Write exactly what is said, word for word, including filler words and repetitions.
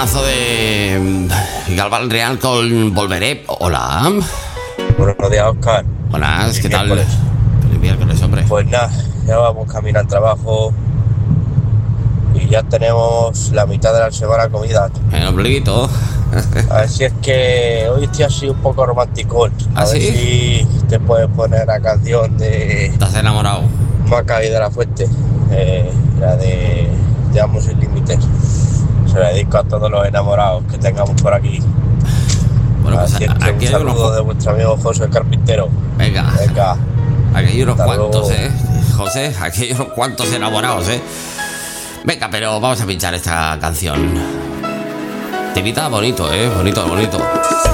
Mazo de Galván Real con Volveré. Hola. Buenos días, Óscar. Buenas, ¿qué tal? Miércoles. Feliz miércoles, hombre. Pues nada, ya vamos camino al trabajo y ya tenemos la mitad de la semana comida. El ombliguito. Así es que hoy estoy así un poco romántico. A ¿Ah, ver sí? si te puedes poner la canción de ¿Estás enamorado? Maca y de la Fuente, eh, la de Te amo sin límites. Se la dedico a todos los enamorados que tengamos por aquí. Bueno, pues Así es que aquí un hay unos, saludo de vuestro amigo José Carpintero. venga, Venga. aquí hay unos Hasta cuantos, luego. ¿eh? José, aquí hay unos cuantos enamorados, ¿eh? Venga, pero vamos a pinchar esta canción. Te invita bonito, ¿eh? Bonito, bonito.